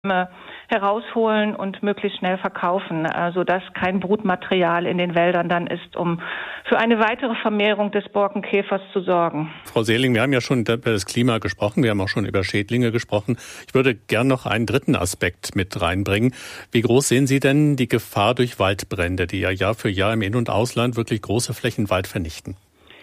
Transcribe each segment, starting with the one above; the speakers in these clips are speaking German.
herausholen und möglichst schnell verkaufen, sodass kein Brutmaterial in den Wäldern dann ist, um für eine weitere Vermehrung des Borkenkäfers zu sorgen. Frau Seeling, wir haben ja schon über das Klima gesprochen, wir haben auch schon über Schädlinge gesprochen. Ich würde gern noch einen dritten Aspekt mit reinbringen. Wie groß sehen Sie denn die Gefahr durch Waldbrände, die ja Jahr für Jahr im In- und Ausland wirklich große Flächen Wald vernichten?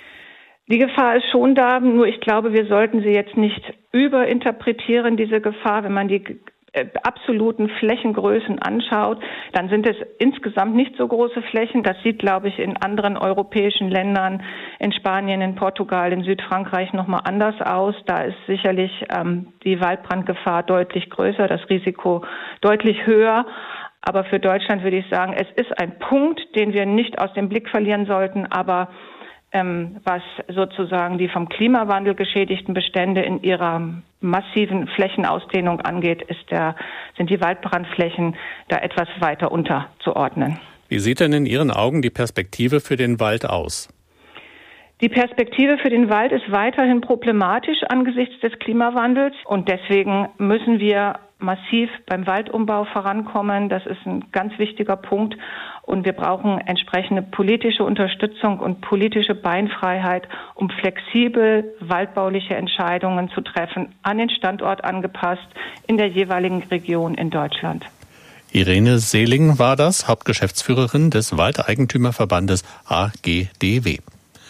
Die Gefahr ist schon da, nur ich glaube, wir sollten sie jetzt nicht überinterpretieren, diese Gefahr. Wenn man die absoluten Flächengrößen anschaut, dann sind es insgesamt nicht so große Flächen. Das sieht, glaube ich, in anderen europäischen Ländern, in Spanien, in Portugal, in Südfrankreich nochmal anders aus. Da ist sicherlich die Waldbrandgefahr deutlich größer, das Risiko deutlich höher. Aber für Deutschland würde ich sagen, es ist ein Punkt, den wir nicht aus dem Blick verlieren sollten, aber was sozusagen die vom Klimawandel geschädigten Bestände in ihrer massiven Flächenausdehnung angeht, sind die Waldbrandflächen da etwas weiter unterzuordnen. Wie sieht denn in Ihren Augen die Perspektive für den Wald aus? Die Perspektive für den Wald ist weiterhin problematisch angesichts des Klimawandels und deswegen müssen wir massiv beim Waldumbau vorankommen. Das ist ein ganz wichtiger Punkt und wir brauchen entsprechende politische Unterstützung und politische Beinfreiheit, um flexibel waldbauliche Entscheidungen zu treffen, an den Standort angepasst in der jeweiligen Region in Deutschland. Irene Seeling war das, Hauptgeschäftsführerin des Waldeigentümerverbandes AGDW.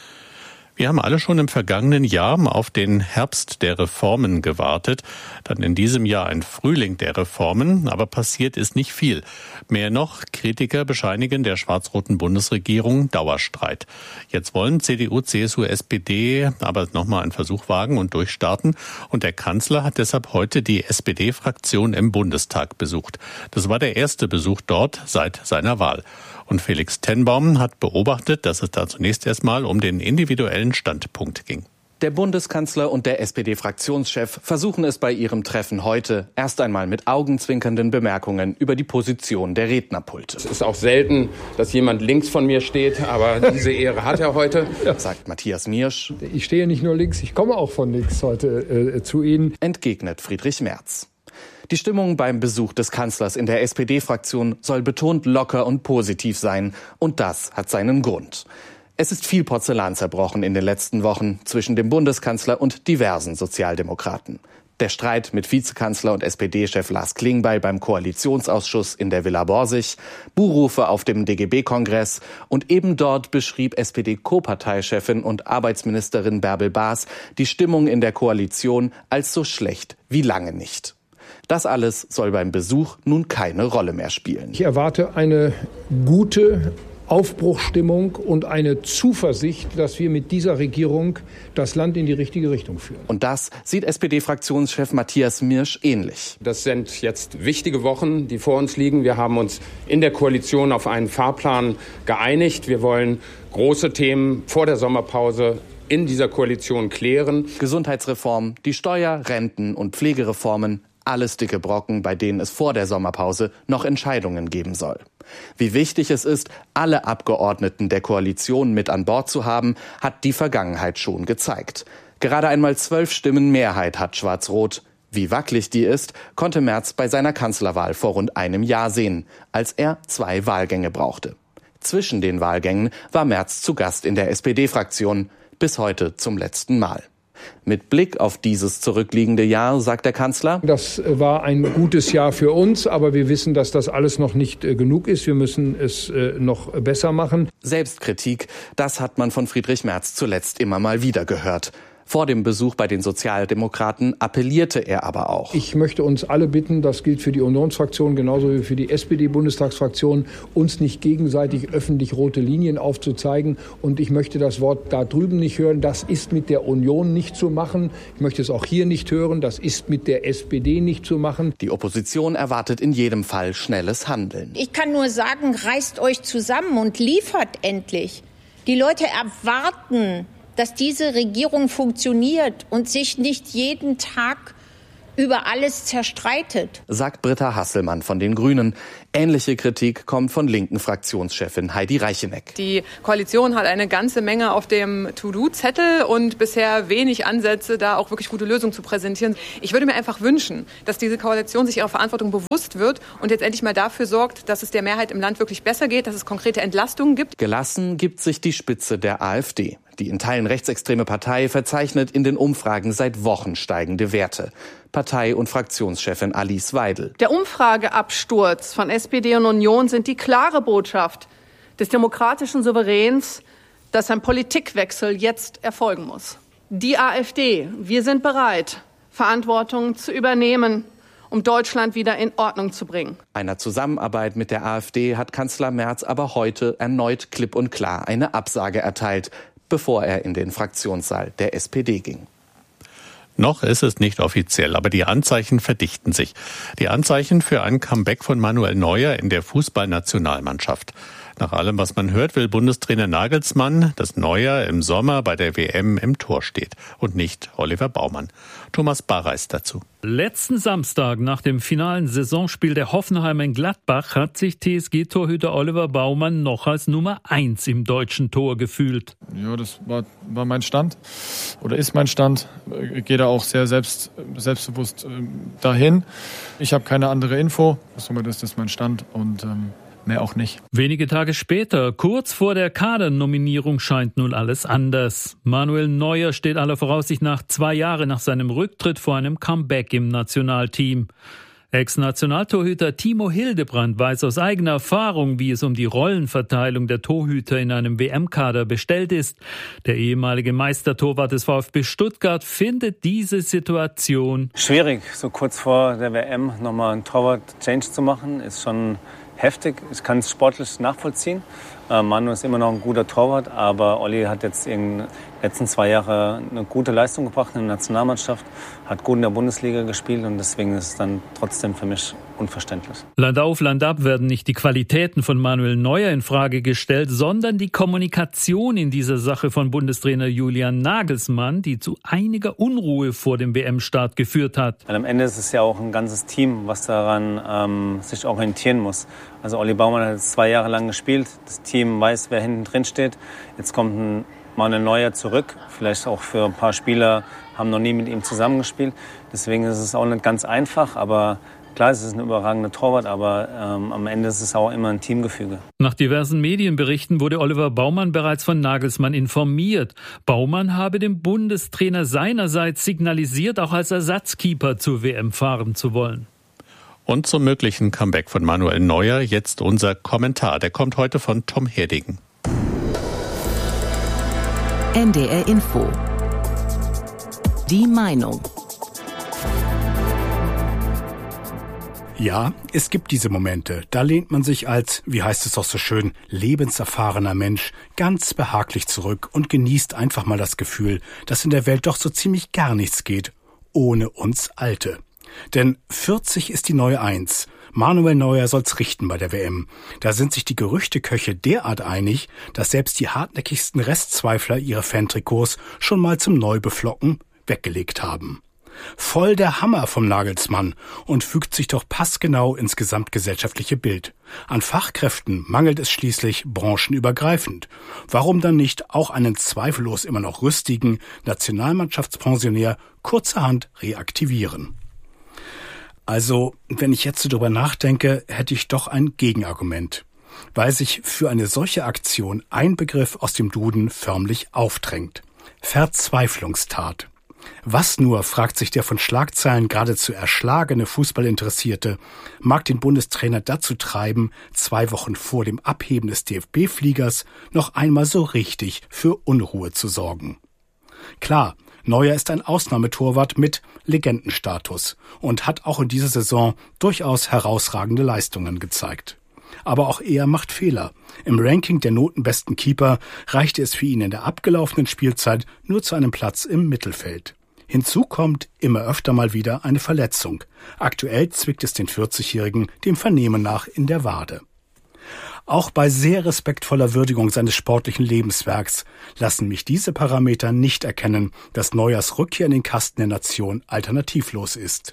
Wir haben alle schon im vergangenen Jahr auf den Herbst der Reformen gewartet, dann in diesem Jahr ein Frühling der Reformen, aber passiert ist nicht viel. Mehr noch, Kritiker bescheinigen der schwarz-roten Bundesregierung Dauerstreit. Jetzt wollen CDU, CSU, SPD aber nochmal einen Versuch wagen und durchstarten und der Kanzler hat deshalb heute die SPD-Fraktion im Bundestag besucht. Das war der erste Besuch dort seit seiner Wahl. Und Felix Tenbaum hat beobachtet, dass es da zunächst erstmal um den individuellen Standpunkt ging. Der Bundeskanzler und der SPD-Fraktionschef versuchen es bei ihrem Treffen heute erst einmal mit augenzwinkernden Bemerkungen über die Position der Rednerpulte. Es ist auch selten, dass jemand links von mir steht, aber diese Ehre hat er heute, sagt Matthias Miersch. Ich stehe nicht nur links, ich komme auch von links heute zu Ihnen, entgegnet Friedrich Merz. Die Stimmung beim Besuch des Kanzlers in der SPD-Fraktion soll betont locker und positiv sein. Und das hat seinen Grund. Es ist viel Porzellan zerbrochen in den letzten Wochen zwischen dem Bundeskanzler und diversen Sozialdemokraten. Der Streit mit Vizekanzler und SPD-Chef Lars Klingbeil beim Koalitionsausschuss in der Villa Borsig, Buhrufe auf dem DGB-Kongress und eben dort beschrieb SPD-Co-Parteichefin und Arbeitsministerin Bärbel Baas die Stimmung in der Koalition als so schlecht wie lange nicht. Das alles soll beim Besuch nun keine Rolle mehr spielen. Ich erwarte eine gute Aufbruchsstimmung und eine Zuversicht, dass wir mit dieser Regierung das Land in die richtige Richtung führen. Und das sieht SPD-Fraktionschef Matthias Miersch ähnlich. Das sind jetzt wichtige Wochen, die vor uns liegen. Wir haben uns in der Koalition auf einen Fahrplan geeinigt. Wir wollen große Themen vor der Sommerpause in dieser Koalition klären. Gesundheitsreform, die Steuer-, Renten- und Pflegereformen, alles dicke Brocken, bei denen es vor der Sommerpause noch Entscheidungen geben soll. Wie wichtig es ist, alle Abgeordneten der Koalition mit an Bord zu haben, hat die Vergangenheit schon gezeigt. Gerade einmal 12 Stimmen Mehrheit hat Schwarz-Rot. Wie wackelig die ist, konnte Merz bei seiner Kanzlerwahl vor rund einem Jahr sehen, als er 2 Wahlgänge brauchte. Zwischen den Wahlgängen war Merz zu Gast in der SPD-Fraktion, bis heute zum letzten Mal. Mit Blick auf dieses zurückliegende Jahr, sagt der Kanzler: Das war ein gutes Jahr für uns, aber wir wissen, dass das alles noch nicht genug ist. Wir müssen es noch besser machen. Selbstkritik, das hat man von Friedrich Merz zuletzt immer mal wieder gehört. Vor dem Besuch bei den Sozialdemokraten appellierte er aber auch. Ich möchte uns alle bitten, das gilt für die Unionsfraktion genauso wie für die SPD-Bundestagsfraktion, uns nicht gegenseitig öffentlich rote Linien aufzuzeigen. Und ich möchte das Wort da drüben nicht hören. Das ist mit der Union nicht zu machen. Ich möchte es auch hier nicht hören. Das ist mit der SPD nicht zu machen. Die Opposition erwartet in jedem Fall schnelles Handeln. Ich kann nur sagen, reißt euch zusammen und liefert endlich. Die Leute erwarten, dass diese Regierung funktioniert und sich nicht jeden Tag über alles zerstreitet, sagt Britta Hasselmann von den Grünen. Ähnliche Kritik kommt von linken Fraktionschefin Heidi Reicheneck. Die Koalition hat eine ganze Menge auf dem To-Do-Zettel und bisher wenig Ansätze, da auch wirklich gute Lösungen zu präsentieren. Ich würde mir einfach wünschen, dass diese Koalition sich ihrer Verantwortung bewusst wird und jetzt endlich mal dafür sorgt, dass es der Mehrheit im Land wirklich besser geht, dass es konkrete Entlastungen gibt. Gelassen gibt sich die Spitze der AfD. Die in Teilen rechtsextreme Partei verzeichnet in den Umfragen seit Wochen steigende Werte. Partei- und Fraktionschefin Alice Weidel. Der Umfrageabsturz von SPD und Union sind die klare Botschaft des demokratischen Souveräns, dass ein Politikwechsel jetzt erfolgen muss. Die AfD, wir sind bereit, Verantwortung zu übernehmen, um Deutschland wieder in Ordnung zu bringen. Einer Zusammenarbeit mit der AfD hat Kanzler Merz aber heute erneut klipp und klar eine Absage erteilt, bevor er in den Fraktionssaal der SPD ging. Noch ist es nicht offiziell, aber die Anzeichen verdichten sich. Die Anzeichen für ein Comeback von Manuel Neuer in der Fußballnationalmannschaft. Nach allem, was man hört, will Bundestrainer Nagelsmann, dass Neuer im Sommer bei der WM im Tor steht und nicht Oliver Baumann. Thomas Barreis dazu. Letzten Samstag nach dem finalen Saisonspiel der Hoffenheimer in Gladbach hat sich TSG-Torhüter Oliver Baumann noch als Nummer 1 im deutschen Tor gefühlt. Ja, das war mein Stand oder ist mein Stand. Ich gehe da auch sehr selbstbewusst dahin. Ich habe keine andere Info. Somit ist das mein Stand und mehr auch nicht. Wenige Tage später, kurz vor der Kadernominierung, scheint nun alles anders. Manuel Neuer steht aller Voraussicht nach 2 Jahre nach seinem Rücktritt vor einem Comeback im Nationalteam. Ex-Nationaltorhüter Timo Hildebrand weiß aus eigener Erfahrung, wie es um die Rollenverteilung der Torhüter in einem WM-Kader bestellt ist. Der ehemalige Meistertorwart des VfB Stuttgart findet diese Situation schwierig, so kurz vor der WM nochmal einen Torwart-Change zu machen, ist schon heftig. Ich kann es sportlich nachvollziehen. Manu ist immer noch ein guter Torwart, aber Olli hat jetzt in den letzten 2 Jahren eine gute Leistung gebracht in der Nationalmannschaft, hat gut in der Bundesliga gespielt und deswegen ist es dann trotzdem für mich unverständlich. Land auf, Land ab werden nicht die Qualitäten von Manuel Neuer in Frage gestellt, sondern die Kommunikation in dieser Sache von Bundestrainer Julian Nagelsmann, die zu einiger Unruhe vor dem WM-Start geführt hat. Weil am Ende ist es ja auch ein ganzes Team, was daran sich orientieren muss. Also Olli Baumann hat jetzt 2 Jahre lang gespielt. Das Team weiß, wer hinten drin steht. Jetzt kommt ein Manuel Neuer zurück. Vielleicht auch für ein paar Spieler haben noch nie mit ihm zusammengespielt. Deswegen ist es auch nicht ganz einfach. Aber klar, es ist ein überragender Torwart, aber am Ende ist es auch immer ein Teamgefüge. Nach diversen Medienberichten wurde Oliver Baumann bereits von Nagelsmann informiert. Baumann habe dem Bundestrainer seinerseits signalisiert, auch als Ersatzkeeper zur WM fahren zu wollen. Und zum möglichen Comeback von Manuel Neuer jetzt unser Kommentar. Der kommt heute von Tom Herdegen. NDR Info. Die Meinung. Ja, es gibt diese Momente. Da lehnt man sich als, wie heißt es doch so schön, lebenserfahrener Mensch ganz behaglich zurück und genießt einfach mal das Gefühl, dass in der Welt doch so ziemlich gar nichts geht, ohne uns Alte. Denn 40 ist die neue 1. Manuel Neuer soll's richten bei der WM. Da sind sich die Gerüchteköche derart einig, dass selbst die hartnäckigsten Restzweifler ihre Fantrikots schon mal zum Neubeflocken weggelegt haben. Voll der Hammer vom Nagelsmann und fügt sich doch passgenau ins gesamtgesellschaftliche Bild. An Fachkräften mangelt es schließlich branchenübergreifend. Warum dann nicht auch einen zweifellos immer noch rüstigen Nationalmannschaftspensionär kurzerhand reaktivieren? Also, wenn ich jetzt so drüber nachdenke, hätte ich doch ein Gegenargument, weil sich für eine solche Aktion ein Begriff aus dem Duden förmlich aufdrängt. Verzweiflungstat. Was nur, fragt sich der von Schlagzeilen geradezu erschlagene Fußballinteressierte, mag den Bundestrainer dazu treiben, 2 Wochen vor dem Abheben des DFB-Fliegers noch einmal so richtig für Unruhe zu sorgen. Klar, Neuer ist ein Ausnahmetorwart mit Legendenstatus und hat auch in dieser Saison durchaus herausragende Leistungen gezeigt. Aber auch er macht Fehler. Im Ranking der notenbesten Keeper reichte es für ihn in der abgelaufenen Spielzeit nur zu einem Platz im Mittelfeld. Hinzu kommt immer öfter mal wieder eine Verletzung. Aktuell zwickt es den 40-Jährigen dem Vernehmen nach in der Wade. Auch bei sehr respektvoller Würdigung seines sportlichen Lebenswerks lassen mich diese Parameter nicht erkennen, dass Neuers Rückkehr in den Kasten der Nation alternativlos ist.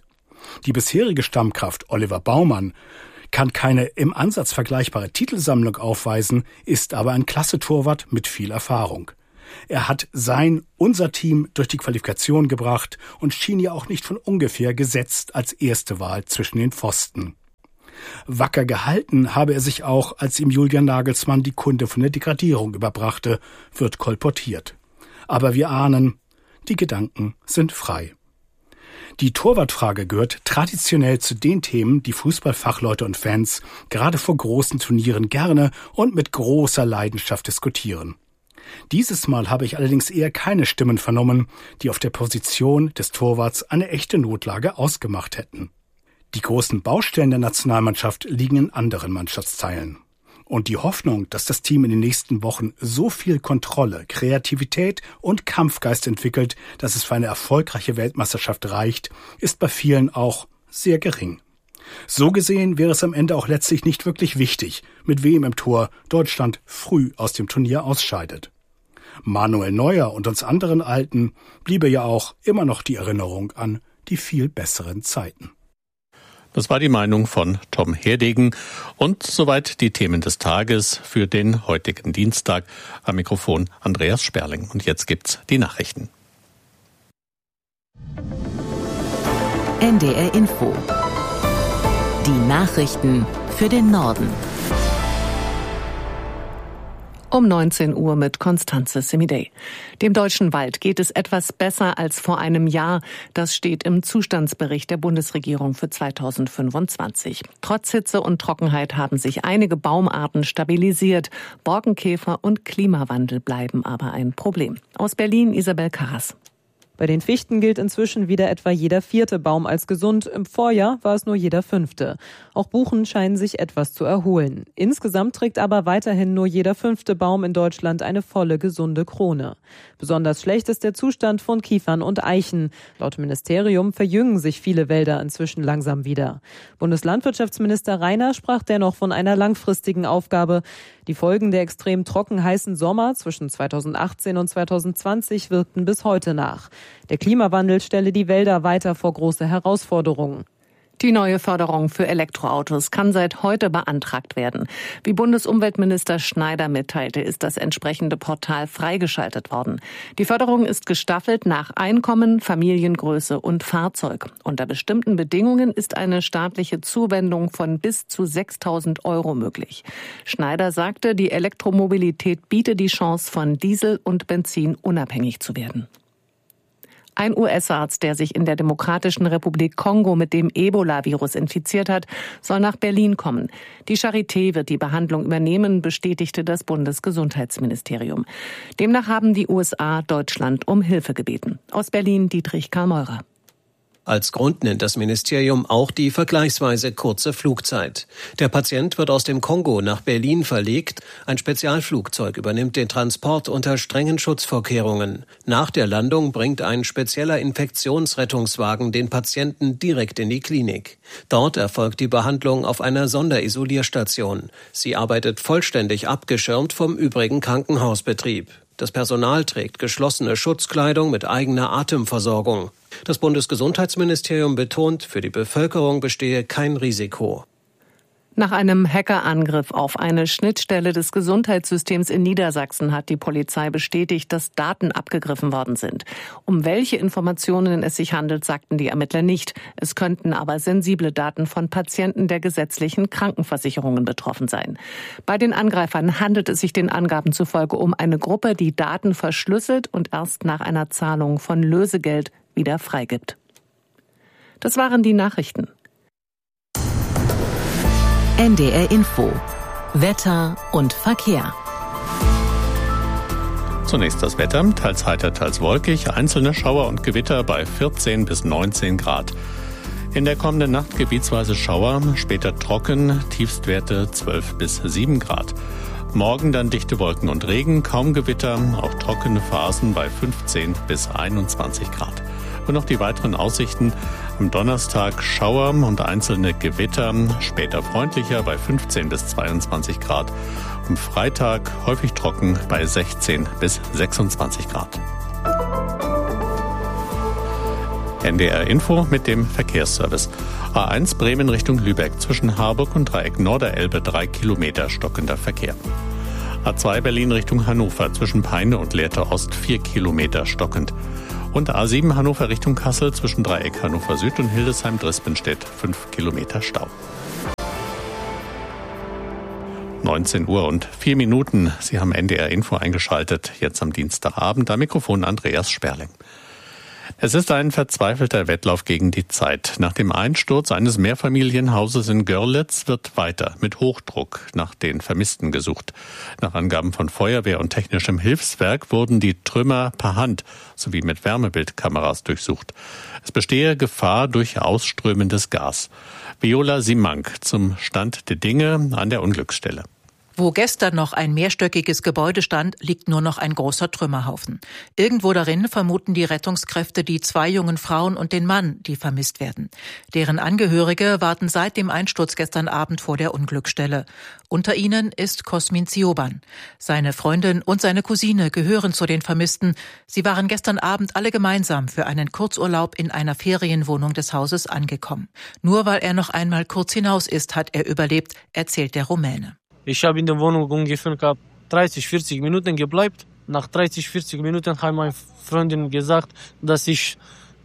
Die bisherige Stammkraft Oliver Baumann kann keine im Ansatz vergleichbare Titelsammlung aufweisen, ist aber ein Klasse-Torwart mit viel Erfahrung. Er hat unser Team durch die Qualifikation gebracht und schien ja auch nicht von ungefähr gesetzt als erste Wahl zwischen den Pfosten. Wacker gehalten habe er sich auch, als ihm Julian Nagelsmann die Kunde von der Degradierung überbrachte, wird kolportiert. Aber wir ahnen, die Gedanken sind frei. Die Torwartfrage gehört traditionell zu den Themen, die Fußballfachleute und Fans gerade vor großen Turnieren gerne und mit großer Leidenschaft diskutieren. Dieses Mal habe ich allerdings eher keine Stimmen vernommen, die auf der Position des Torwarts eine echte Notlage ausgemacht hätten. Die großen Baustellen der Nationalmannschaft liegen in anderen Mannschaftsteilen. Und die Hoffnung, dass das Team in den nächsten Wochen so viel Kontrolle, Kreativität und Kampfgeist entwickelt, dass es für eine erfolgreiche Weltmeisterschaft reicht, ist bei vielen auch sehr gering. So gesehen wäre es am Ende auch letztlich nicht wirklich wichtig, mit wem im Tor Deutschland früh aus dem Turnier ausscheidet. Manuel Neuer und uns anderen Alten bliebe ja auch immer noch die Erinnerung an die viel besseren Zeiten. Das war die Meinung von Tom Herdegen und soweit die Themen des Tages für den heutigen Dienstag. Am Mikrofon Andreas Sperling. Und jetzt gibt's die Nachrichten. NDR Info. Die Nachrichten für den Norden. Um 19 Uhr mit Constanze Semidey. Dem deutschen Wald geht es etwas besser als vor einem Jahr. Das steht im Zustandsbericht der Bundesregierung für 2025. Trotz Hitze und Trockenheit haben sich einige Baumarten stabilisiert. Borkenkäfer und Klimawandel bleiben aber ein Problem. Aus Berlin Isabel Karras. Bei den Fichten gilt inzwischen wieder etwa jeder 4. Baum als gesund. Im Vorjahr war es nur jeder 5. Auch Buchen scheinen sich etwas zu erholen. Insgesamt trägt aber weiterhin nur jeder 5. Baum in Deutschland eine volle, gesunde Krone. Besonders schlecht ist der Zustand von Kiefern und Eichen. Laut Ministerium verjüngen sich viele Wälder inzwischen langsam wieder. Bundeslandwirtschaftsminister Reiner sprach dennoch von einer langfristigen Aufgabe. Die Folgen der extrem trocken heißen Sommer zwischen 2018 und 2020 wirkten bis heute nach. Der Klimawandel stelle die Wälder weiter vor große Herausforderungen. Die neue Förderung für Elektroautos kann seit heute beantragt werden. Wie Bundesumweltminister Schneider mitteilte, ist das entsprechende Portal freigeschaltet worden. Die Förderung ist gestaffelt nach Einkommen, Familiengröße und Fahrzeug. Unter bestimmten Bedingungen ist eine staatliche Zuwendung von bis zu 6.000 € möglich. Schneider sagte, die Elektromobilität biete die Chance, von Diesel und Benzin unabhängig zu werden. Ein US-Arzt, der sich in der Demokratischen Republik Kongo mit dem Ebola-Virus infiziert hat, soll nach Berlin kommen. Die Charité wird die Behandlung übernehmen, bestätigte das Bundesgesundheitsministerium. Demnach haben die USA Deutschland um Hilfe gebeten. Aus Berlin Dietrich Karl Meurer. Als Grund nennt das Ministerium auch die vergleichsweise kurze Flugzeit. Der Patient wird aus dem Kongo nach Berlin verlegt. Ein Spezialflugzeug übernimmt den Transport unter strengen Schutzvorkehrungen. Nach der Landung bringt ein spezieller Infektionsrettungswagen den Patienten direkt in die Klinik. Dort erfolgt die Behandlung auf einer Sonderisolierstation. Sie arbeitet vollständig abgeschirmt vom übrigen Krankenhausbetrieb. Das Personal trägt geschlossene Schutzkleidung mit eigener Atemversorgung. Das Bundesgesundheitsministerium betont, für die Bevölkerung bestehe kein Risiko. Nach einem Hackerangriff auf eine Schnittstelle des Gesundheitssystems in Niedersachsen hat die Polizei bestätigt, dass Daten abgegriffen worden sind. Um welche Informationen es sich handelt, sagten die Ermittler nicht. Es könnten aber sensible Daten von Patienten der gesetzlichen Krankenversicherungen betroffen sein. Bei den Angreifern handelt es sich den Angaben zufolge um eine Gruppe, die Daten verschlüsselt und erst nach einer Zahlung von Lösegeld wieder freigibt. Das waren die Nachrichten. NDR Info. Wetter und Verkehr. Zunächst das Wetter, teils heiter, teils wolkig, einzelne Schauer und Gewitter bei 14 bis 19 Grad. In der kommenden Nacht gebietsweise Schauer, später trocken, Tiefstwerte 12 bis 7 Grad. Morgen dann dichte Wolken und Regen, kaum Gewitter, auch trockene Phasen bei 15 bis 21 Grad. Und noch die weiteren Aussichten. Am Donnerstag Schauer und einzelne Gewitter, später freundlicher bei 15 bis 22 Grad. Am Freitag häufig trocken bei 16 bis 26 Grad. NDR Info mit dem Verkehrsservice. A1 Bremen Richtung Lübeck zwischen Harburg und Dreieck Norderelbe 3 Kilometer stockender Verkehr. A2 Berlin Richtung Hannover zwischen Peine und Lehrte Ost 4 Kilometer stockend. Und A7 Hannover Richtung Kassel zwischen Dreieck Hannover Süd und Hildesheim-Drispenstedt 5 Kilometer Stau. 19 Uhr und 4 Minuten. Sie haben NDR Info eingeschaltet, jetzt am Dienstagabend. Am Mikrofon Andreas Sperling. Es ist ein verzweifelter Wettlauf gegen die Zeit. Nach dem Einsturz eines Mehrfamilienhauses in Görlitz wird weiter mit Hochdruck nach den Vermissten gesucht. Nach Angaben von Feuerwehr und technischem Hilfswerk wurden die Trümmer per Hand sowie mit Wärmebildkameras durchsucht. Es bestehe Gefahr durch ausströmendes Gas. Viola Simank zum Stand der Dinge an der Unglücksstelle. Wo gestern noch ein mehrstöckiges Gebäude stand, liegt nur noch ein großer Trümmerhaufen. Irgendwo darin vermuten die Rettungskräfte die 2 jungen Frauen und den Mann, die vermisst werden. Deren Angehörige warten seit dem Einsturz gestern Abend vor der Unglücksstelle. Unter ihnen ist Cosmin Zioban. Seine Freundin und seine Cousine gehören zu den Vermissten. Sie waren gestern Abend alle gemeinsam für einen Kurzurlaub in einer Ferienwohnung des Hauses angekommen. Nur weil er noch einmal kurz hinaus ist, hat er überlebt, erzählt der Rumäne. Ich habe in der Wohnung ungefähr 30, 40 Minuten gebleibt. Nach 30, 40 Minuten hat meine Freundin gesagt, dass ich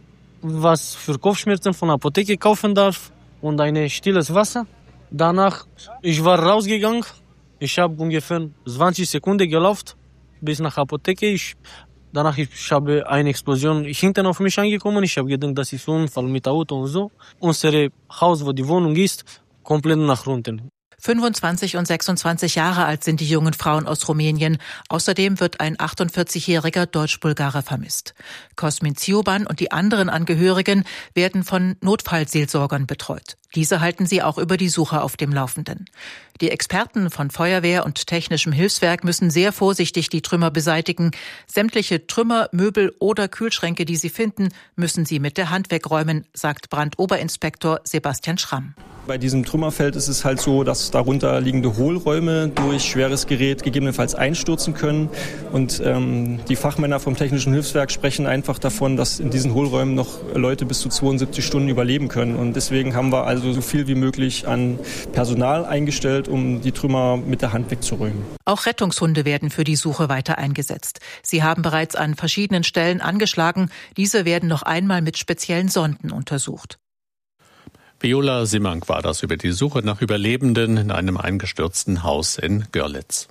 was für Kopfschmerzen von der Apotheke kaufen darf und ein stilles Wasser. Danach, ich war rausgegangen. Ich habe ungefähr 20 Sekunden gelaufen bis nach der Apotheke. Danach habe eine Explosion hinten auf mich angekommen. Ich habe gedacht, das ist ein Unfall mit Auto und so. Unser Haus, wo die Wohnung ist, komplett nach unten. 25 und 26 Jahre alt sind die jungen Frauen aus Rumänien. Außerdem wird ein 48-jähriger Deutsch-Bulgare vermisst. Cosmin Zioban und die anderen Angehörigen werden von Notfallseelsorgern betreut. Diese halten sie auch über die Suche auf dem Laufenden. Die Experten von Feuerwehr und technischem Hilfswerk müssen sehr vorsichtig die Trümmer beseitigen. Sämtliche Trümmer, Möbel oder Kühlschränke, die sie finden, müssen sie mit der Hand wegräumen, sagt Brandoberinspektor Sebastian Schramm. Bei diesem Trümmerfeld ist es halt so, dass darunter liegende Hohlräume durch schweres Gerät gegebenenfalls einstürzen können. Und die Fachmänner vom Technischen Hilfswerk sprechen einfach davon, dass in diesen Hohlräumen noch Leute bis zu 72 Stunden überleben können. Und deswegen haben wir also so viel wie möglich an Personal eingestellt, um die Trümmer mit der Hand wegzuräumen. Auch Rettungshunde werden für die Suche weiter eingesetzt. Sie haben bereits an verschiedenen Stellen angeschlagen. Diese werden noch einmal mit speziellen Sonden untersucht. Viola Simank war das über die Suche nach Überlebenden in einem eingestürzten Haus in Görlitz.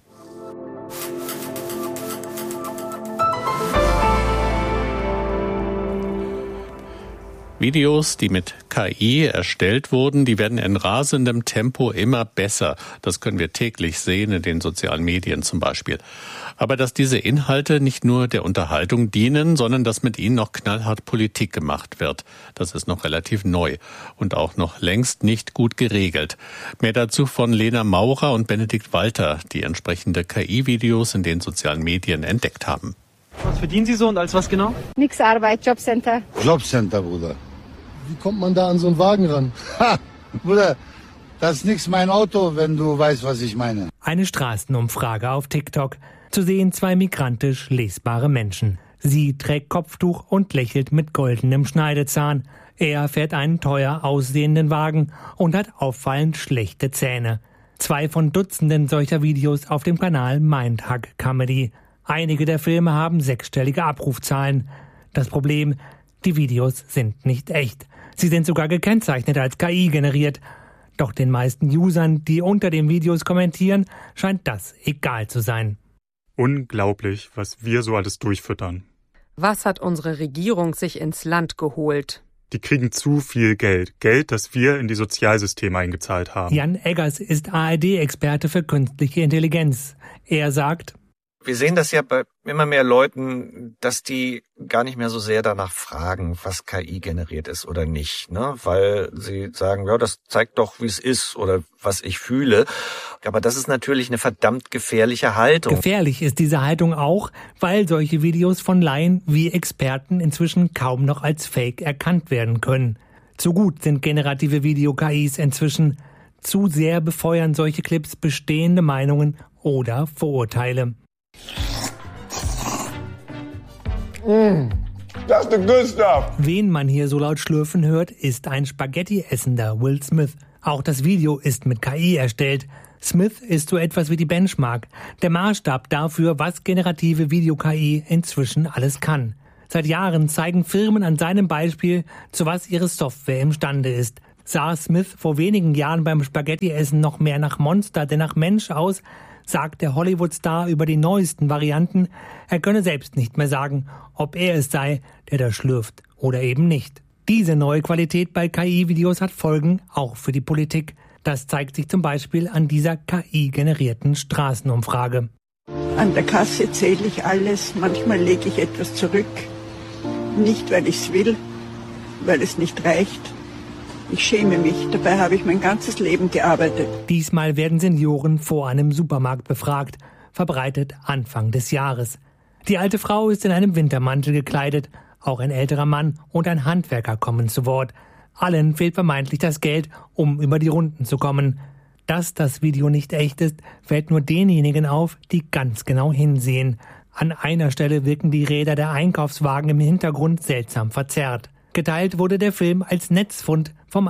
Videos, die mit KI erstellt wurden, die werden in rasendem Tempo immer besser. Das können wir täglich sehen, in den sozialen Medien zum Beispiel. Aber dass diese Inhalte nicht nur der Unterhaltung dienen, sondern dass mit ihnen noch knallhart Politik gemacht wird, das ist noch relativ neu und auch noch längst nicht gut geregelt. Mehr dazu von Lena Maurer und Benedikt Walter, die entsprechende KI-Videos in den sozialen Medien entdeckt haben. Was verdienen Sie so und als was genau? Nix Arbeit, Jobcenter. Jobcenter, Bruder. Wie kommt man da an so einen Wagen ran? Ha, Bruder, das ist nix mein Auto, wenn du weißt, was ich meine. Eine Straßenumfrage auf TikTok. Zu sehen 2 migrantisch lesbare Menschen. Sie trägt Kopftuch und lächelt mit goldenem Schneidezahn. Er fährt einen teuer aussehenden Wagen und hat auffallend schlechte Zähne. 2 von Dutzenden solcher Videos auf dem Kanal Mindhug Comedy. Einige der Filme haben 6-stellige Abrufzahlen. Das Problem, die Videos sind nicht echt. Sie sind sogar gekennzeichnet als KI generiert. Doch den meisten Usern, die unter den Videos kommentieren, scheint das egal zu sein. Unglaublich, was wir so alles durchfüttern. Was hat unsere Regierung sich ins Land geholt? Die kriegen zu viel Geld. Geld, das wir in die Sozialsysteme eingezahlt haben. Jan Eggers ist ARD-Experte für künstliche Intelligenz. Er sagt: Wir sehen das ja bei immer mehr Leuten, dass die gar nicht mehr so sehr danach fragen, was KI generiert ist oder nicht, ne? Weil sie sagen, ja, das zeigt doch, wie es ist oder was ich fühle. Aber das ist natürlich eine verdammt gefährliche Haltung. Gefährlich ist diese Haltung auch, weil solche Videos von Laien wie Experten inzwischen kaum noch als Fake erkannt werden können. Zu gut sind generative Video-KIs inzwischen. Zu sehr befeuern solche Clips bestehende Meinungen oder Vorurteile. That's the good stuff. Wen man hier so laut schlürfen hört, ist ein Spaghetti-essender Will Smith. Auch das Video ist mit KI erstellt. Smith ist so etwas wie die Benchmark, der Maßstab dafür, was generative Video-KI inzwischen alles kann. Seit Jahren zeigen Firmen an seinem Beispiel, zu was ihre Software imstande ist. Sah Smith vor wenigen Jahren beim Spaghetti-Essen noch mehr nach Monster denn nach Mensch aus, sagt der Hollywood-Star über die neuesten Varianten, er könne selbst nicht mehr sagen, ob er es sei, der da schlürft oder eben nicht. Diese neue Qualität bei KI-Videos hat Folgen auch für die Politik. Das zeigt sich zum Beispiel an dieser KI-generierten Straßenumfrage. An der Kasse zähle ich alles. Manchmal lege ich etwas zurück. Nicht, weil ich es will, weil es nicht reicht. Ich schäme mich. Dabei habe ich mein ganzes Leben gearbeitet. Diesmal werden Senioren vor einem Supermarkt befragt. Verbreitet Anfang des Jahres. Die alte Frau ist in einem Wintermantel gekleidet. Auch ein älterer Mann und ein Handwerker kommen zu Wort. Allen fehlt vermeintlich das Geld, um über die Runden zu kommen. Dass das Video nicht echt ist, fällt nur denjenigen auf, die ganz genau hinsehen. An einer Stelle wirken die Räder der Einkaufswagen im Hintergrund seltsam verzerrt. Geteilt wurde der Film als Netzfund vom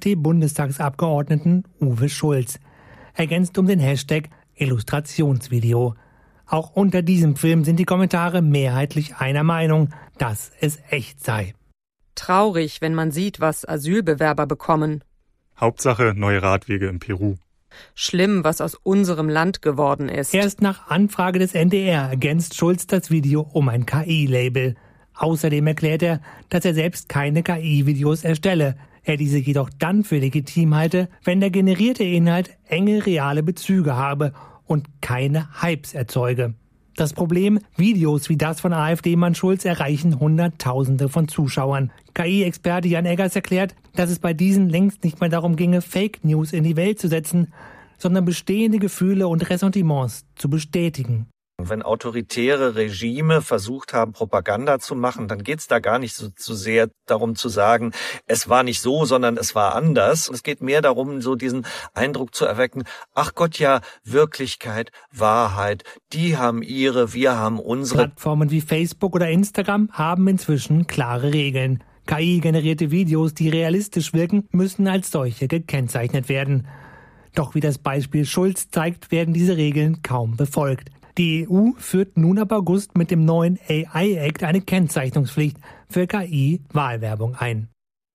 AfD-Bundestagsabgeordneten Uwe Schulz. Ergänzt um den Hashtag Illustrationsvideo. Auch unter diesem Film sind die Kommentare mehrheitlich einer Meinung, dass es echt sei. Traurig, wenn man sieht, was Asylbewerber bekommen. Hauptsache neue Radwege in Peru. Schlimm, was aus unserem Land geworden ist. Erst nach Anfrage des NDR ergänzt Schulz das Video um ein KI-Label. Außerdem erklärt er, dass er selbst keine KI-Videos erstelle. Er diese jedoch dann für legitim halte, wenn der generierte Inhalt enge reale Bezüge habe und keine Hypes erzeuge. Das Problem, Videos wie das von AfD-Mann Schulz erreichen Hunderttausende von Zuschauern. KI-Experte Jan Eggers erklärt, dass es bei diesen längst nicht mehr darum ginge, Fake News in die Welt zu setzen, sondern bestehende Gefühle und Ressentiments zu bestätigen. Wenn autoritäre Regime versucht haben, Propaganda zu machen, dann geht's da gar nicht so sehr darum zu sagen, es war nicht so, sondern es war anders. Es geht mehr darum, so diesen Eindruck zu erwecken, ach Gott, ja, Wirklichkeit, Wahrheit, die haben ihre, wir haben unsere. Plattformen wie Facebook oder Instagram haben inzwischen klare Regeln. KI-generierte Videos, die realistisch wirken, müssen als solche gekennzeichnet werden. Doch wie das Beispiel Schulz zeigt, werden diese Regeln kaum befolgt. Die EU führt nun ab August mit dem neuen AI-Act eine Kennzeichnungspflicht für KI-Wahlwerbung ein.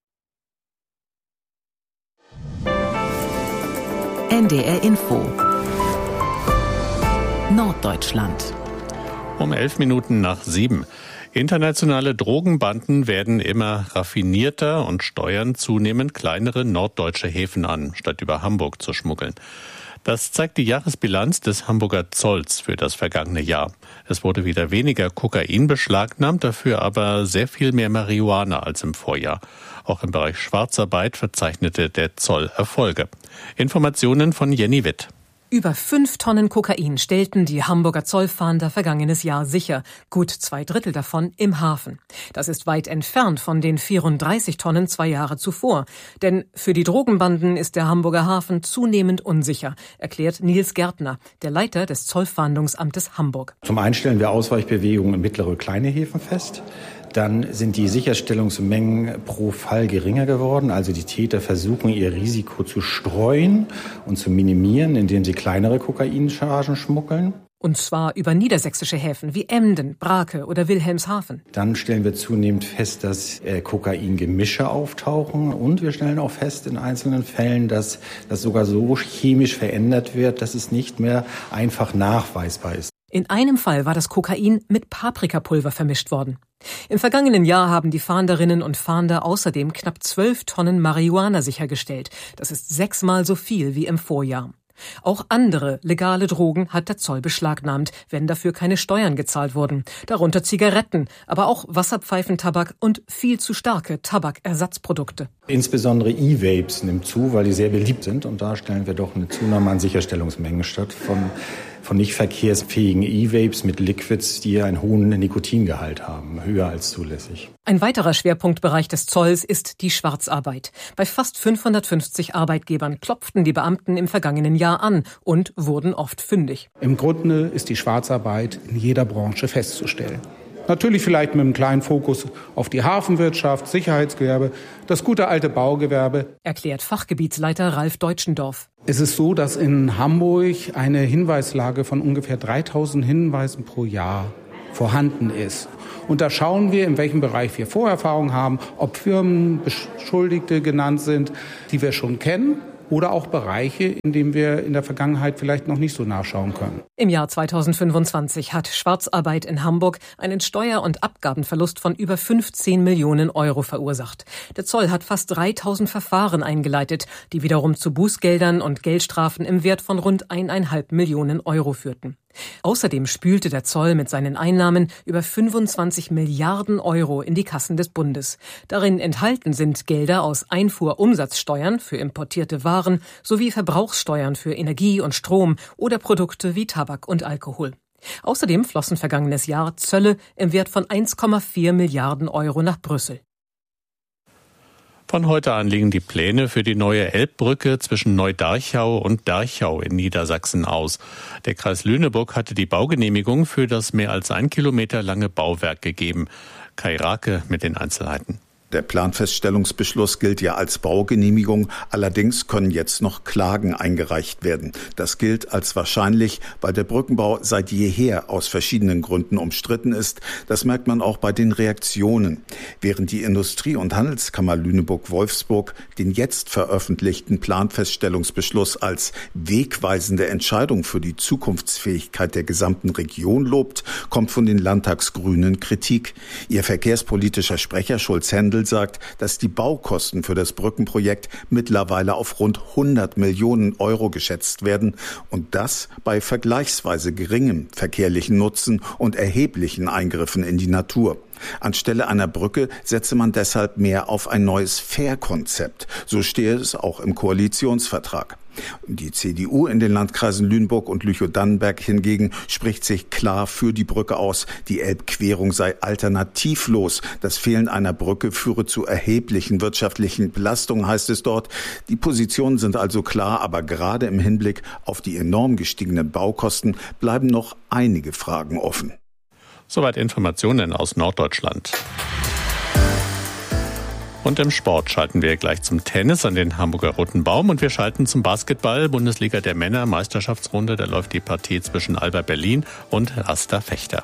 NDR Info Norddeutschland. Um 7:11. Internationale Drogenbanden werden immer raffinierter und steuern zunehmend kleinere norddeutsche Häfen an, statt über Hamburg zu schmuggeln. Das zeigt die Jahresbilanz des Hamburger Zolls für das vergangene Jahr. Es wurde wieder weniger Kokain beschlagnahmt, dafür aber sehr viel mehr Marihuana als im Vorjahr. Auch im Bereich Schwarzarbeit verzeichnete der Zoll Erfolge. Informationen von Jenny Witt. Über 5 Tonnen Kokain stellten die Hamburger Zollfahnder vergangenes Jahr sicher, gut 2/3 davon im Hafen. Das ist weit entfernt von den 34 Tonnen 2 Jahre zuvor. Denn für die Drogenbanden ist der Hamburger Hafen zunehmend unsicher, erklärt Nils Gärtner, der Leiter des Zollfahndungsamtes Hamburg. Zum einen stellen wir Ausweichbewegungen in mittlere und kleine Häfen fest. Dann sind die Sicherstellungsmengen pro Fall geringer geworden. Also die Täter versuchen, ihr Risiko zu streuen und zu minimieren, indem sie kleinere Kokainchargen schmuggeln. Und zwar über niedersächsische Häfen wie Emden, Brake oder Wilhelmshaven. Dann stellen wir zunehmend fest, dass Kokaingemische auftauchen. Und wir stellen auch fest in einzelnen Fällen, dass das sogar so chemisch verändert wird, dass es nicht mehr einfach nachweisbar ist. In einem Fall war das Kokain mit Paprikapulver vermischt worden. Im vergangenen Jahr haben die Fahnderinnen und Fahnder außerdem knapp 12 Tonnen Marihuana sichergestellt. Das ist 6-mal so viel wie im Vorjahr. Auch andere legale Drogen hat der Zoll beschlagnahmt, wenn dafür keine Steuern gezahlt wurden. Darunter Zigaretten, aber auch Wasserpfeifentabak und viel zu starke Tabakersatzprodukte. Insbesondere E-Vapes nimmt zu, weil die sehr beliebt sind. Und da stellen wir doch eine Zunahme an Sicherstellungsmengen statt von nicht verkehrsfähigen E-Vapes mit Liquids, die einen hohen Nikotingehalt haben, höher als zulässig. Ein weiterer Schwerpunktbereich des Zolls ist die Schwarzarbeit. Bei fast 550 Arbeitgebern klopften die Beamten im vergangenen Jahr an und wurden oft fündig. Im Grunde ist die Schwarzarbeit in jeder Branche festzustellen. Natürlich vielleicht mit einem kleinen Fokus auf die Hafenwirtschaft, Sicherheitsgewerbe, das gute alte Baugewerbe. Erklärt Fachgebietsleiter Ralf Deutschendorf. Es ist so, dass in Hamburg eine Hinweislage von ungefähr 3000 Hinweisen pro Jahr vorhanden ist. Und da schauen wir, in welchem Bereich wir Vorerfahrung haben, ob Firmen, Beschuldigte genannt sind, die wir schon kennen. Oder auch Bereiche, in denen wir in der Vergangenheit vielleicht noch nicht so nachschauen können. Im Jahr 2025 hat Schwarzarbeit in Hamburg einen Steuer- und Abgabenverlust von über 15 Millionen Euro verursacht. Der Zoll hat fast 3000 Verfahren eingeleitet, die wiederum zu Bußgeldern und Geldstrafen im Wert von rund 1,5 Millionen Euro führten. Außerdem spülte der Zoll mit seinen Einnahmen über 25 Milliarden Euro in die Kassen des Bundes. Darin enthalten sind Gelder aus Einfuhrumsatzsteuern für importierte Waren sowie Verbrauchssteuern für Energie und Strom oder Produkte wie Tabak und Alkohol. Außerdem flossen vergangenes Jahr Zölle im Wert von 1,4 Milliarden Euro nach Brüssel. Von heute an liegen die Pläne für die neue Elbbrücke zwischen Neudarchau und Darchau in Niedersachsen aus. Der Kreis Lüneburg hatte die Baugenehmigung für das mehr als 1 Kilometer lange Bauwerk gegeben. Kai Rake mit den Einzelheiten. Der Planfeststellungsbeschluss gilt ja als Baugenehmigung, allerdings können jetzt noch Klagen eingereicht werden. Das gilt als wahrscheinlich, weil der Brückenbau seit jeher aus verschiedenen Gründen umstritten ist. Das merkt man auch bei den Reaktionen. Während die Industrie- und Handelskammer Lüneburg-Wolfsburg den jetzt veröffentlichten Planfeststellungsbeschluss als wegweisende Entscheidung für die Zukunftsfähigkeit der gesamten Region lobt, kommt von den Landtagsgrünen Kritik. Ihr verkehrspolitischer Sprecher Schulz Händel sagt, dass die Baukosten für das Brückenprojekt mittlerweile auf rund 100 Millionen Euro geschätzt werden und das bei vergleichsweise geringem verkehrlichen Nutzen und erheblichen Eingriffen in die Natur. Anstelle einer Brücke setze man deshalb mehr auf ein neues Fährkonzept. So stehe es auch im Koalitionsvertrag. Die CDU in den Landkreisen Lüneburg und Lüchow-Dannenberg hingegen spricht sich klar für die Brücke aus. Die Elbquerung sei alternativlos. Das Fehlen einer Brücke führe zu erheblichen wirtschaftlichen Belastungen, heißt es dort. Die Positionen sind also klar, aber gerade im Hinblick auf die enorm gestiegenen Baukosten bleiben noch einige Fragen offen. Soweit Informationen aus Norddeutschland. Und im Sport schalten wir gleich zum Tennis an den Hamburger Roten Baum und wir schalten zum Basketball. Bundesliga der Männer, Meisterschaftsrunde, da läuft die Partie zwischen Alba Berlin und Asta Fechter.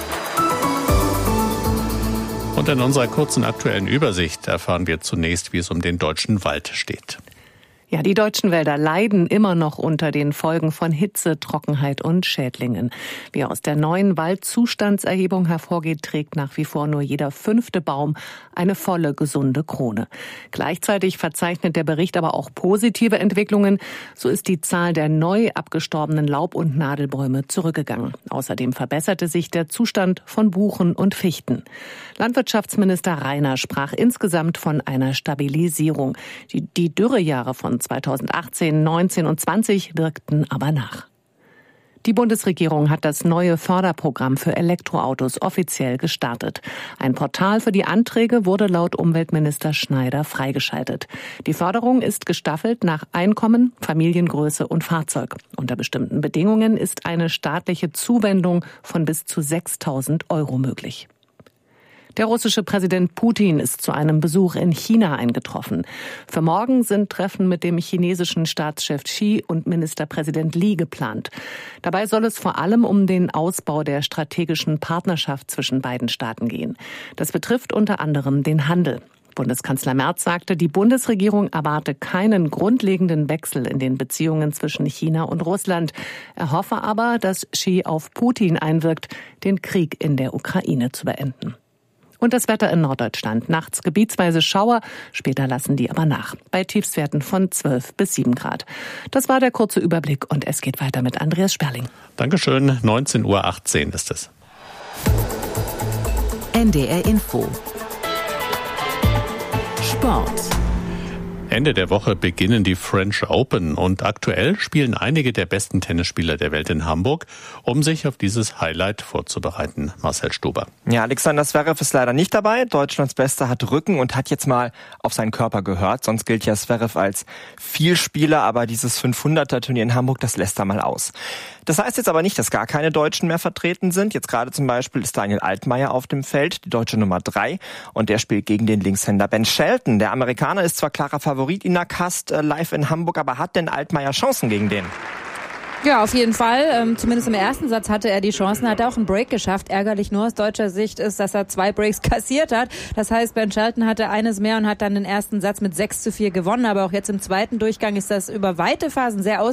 Und in unserer kurzen aktuellen Übersicht erfahren wir zunächst, wie es um den deutschen Wald steht. Ja, die deutschen Wälder leiden immer noch unter den Folgen von Hitze, Trockenheit und Schädlingen. Wie aus der neuen Waldzustandserhebung hervorgeht, trägt nach wie vor nur jeder 5. Baum eine volle, gesunde Krone. Gleichzeitig verzeichnet der Bericht aber auch positive Entwicklungen. So ist die Zahl der neu abgestorbenen Laub- und Nadelbäume zurückgegangen. Außerdem verbesserte sich der Zustand von Buchen und Fichten. Landwirtschaftsminister Reiner sprach insgesamt von einer Stabilisierung. Die Dürrejahre von 2018, 19 und 20 wirkten aber nach. Die Bundesregierung hat das neue Förderprogramm für Elektroautos offiziell gestartet. Ein Portal für die Anträge wurde laut Umweltminister Schneider freigeschaltet. Die Förderung ist gestaffelt nach Einkommen, Familiengröße und Fahrzeug. Unter bestimmten Bedingungen ist eine staatliche Zuwendung von bis zu 6.000 Euro möglich. Der russische Präsident Putin ist zu einem Besuch in China eingetroffen. Für morgen sind Treffen mit dem chinesischen Staatschef Xi und Ministerpräsident Li geplant. Dabei soll es vor allem um den Ausbau der strategischen Partnerschaft zwischen beiden Staaten gehen. Das betrifft unter anderem den Handel. Bundeskanzler Merz sagte, die Bundesregierung erwarte keinen grundlegenden Wechsel in den Beziehungen zwischen China und Russland. Er hoffe aber, dass Xi auf Putin einwirkt, den Krieg in der Ukraine zu beenden. Und das Wetter in Norddeutschland. Nachts gebietsweise Schauer, später lassen die aber nach. Bei Tiefstwerten von 12 bis 7 Grad. Das war der kurze Überblick und es geht weiter mit Andreas Sperling. Dankeschön, 19:18 Uhr ist es. NDR Info. Sport. Ende der Woche beginnen die French Open und aktuell spielen einige der besten Tennisspieler der Welt in Hamburg, um sich auf dieses Highlight vorzubereiten. Marcel Stuber. Ja, Alexander Zverev ist leider nicht dabei. Deutschlands Bester hat Rücken und hat jetzt mal auf seinen Körper gehört. Sonst gilt ja Zverev als Vielspieler, aber dieses 500er-Turnier in Hamburg, das lässt er mal aus. Das heißt jetzt aber nicht, dass gar keine Deutschen mehr vertreten sind. Jetzt gerade zum Beispiel ist Daniel Altmaier auf dem Feld, die deutsche Nummer 3. Und der spielt gegen den Linkshänder Ben Shelton. Der Amerikaner ist zwar klarer Favorit in der Cast live in Hamburg, aber hat denn Altmaier Chancen gegen den? Ja, auf jeden Fall. Zumindest im ersten Satz hatte er die Chancen, hat er auch einen Break geschafft. Ärgerlich nur aus deutscher Sicht ist, dass er 2 Breaks kassiert hat. Das heißt, Ben Shelton hatte eines mehr und hat dann den ersten Satz mit 6:4 gewonnen. Aber auch jetzt im zweiten Durchgang ist das über weite Phasen sehr ausgeglichen.